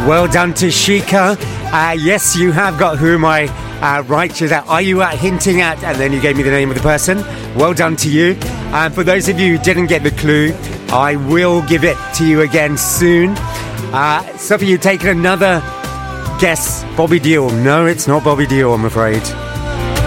Well done to Sheikah. Yes, you have got Who Am I right to that. Are you hinting at, and then you gave me the name of the person. Well done to you. For those of you who didn't get the clue, I will give it to you again soon. Sophie, you've taken another guess. Bobby Deol. No, it's not Bobby Deol, I'm afraid.